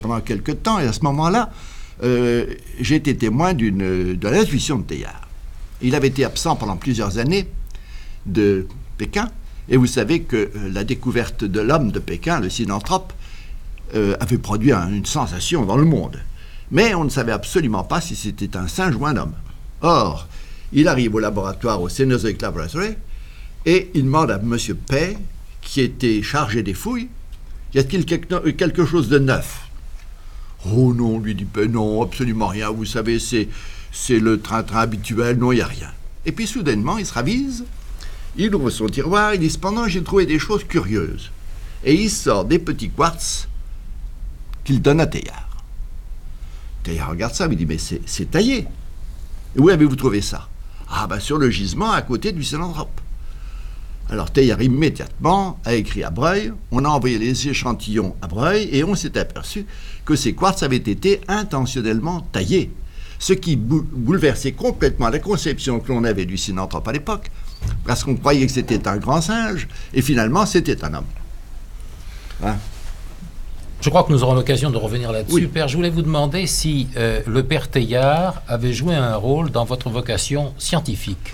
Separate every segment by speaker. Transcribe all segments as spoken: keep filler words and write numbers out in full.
Speaker 1: pendant quelques temps, et à ce moment-là, euh, j'ai été témoin d'une, de l'intuition de Teilhard. Il avait été absent pendant plusieurs années de Pékin, et vous savez que euh, la découverte de l'homme de Pékin, le sinanthrope, euh, avait produit un, une sensation dans le monde. Mais on ne savait absolument pas si c'était un singe ou un homme. Or, il arrive au laboratoire, au Cenozoic Laboratory, et il demande à M. Pei, qui était chargé des fouilles, y a-t-il quelque, quelque chose de neuf? Oh non, lui dit Pei, non, absolument rien, vous savez, c'est, c'est le train-train habituel, non, il n'y a rien. Et puis soudainement, il se ravise, il ouvre son tiroir, il dit, cependant, j'ai trouvé des choses curieuses. Et il sort des petits quartz qu'il donne à Teilhard. Teilhard regarde ça, il dit, mais c'est, c'est taillé. Et où avez-vous trouvé ça? Ah, ben sur le gisement à côté du sinanthrope. Alors Teilhard immédiatement a écrit à Breuil, on a envoyé les échantillons à Breuil et on s'est aperçu que ces quartz avaient été intentionnellement taillés, ce qui bou- bouleversait complètement la conception que l'on avait du sinanthrope à l'époque, parce qu'on croyait que c'était un grand singe, et finalement c'était un homme. Hein?
Speaker 2: Je crois que nous aurons l'occasion de revenir là-dessus.
Speaker 1: Oui.
Speaker 2: Père, je voulais vous demander si euh, le père Teilhard avait joué un rôle dans votre vocation scientifique.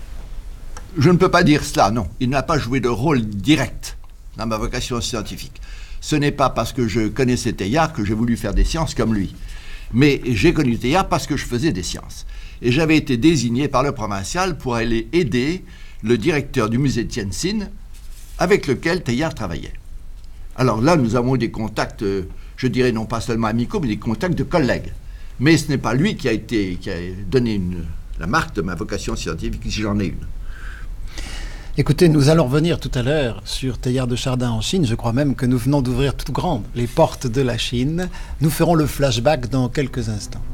Speaker 1: Je ne peux pas dire cela, non. Il n'a pas joué de rôle direct dans ma vocation scientifique. Ce n'est pas parce que je connaissais Teilhard que j'ai voulu faire des sciences comme lui. Mais j'ai connu Teilhard parce que je faisais des sciences. Et j'avais été désigné par le provincial pour aller aider le directeur du musée de Tientsin avec lequel Teilhard travaillait. Alors là, nous avons eu des contacts, euh, je dirais non pas seulement amicaux, mais des contacts de collègues. Mais ce n'est pas lui qui a, été, qui a donné une, la marque de ma vocation scientifique, si j'en ai une.
Speaker 3: Écoutez, nous allons revenir tout à l'heure sur Teilhard de Chardin en Chine. Je crois même que nous venons d'ouvrir tout grand les portes de la Chine. Nous ferons le flashback dans quelques instants.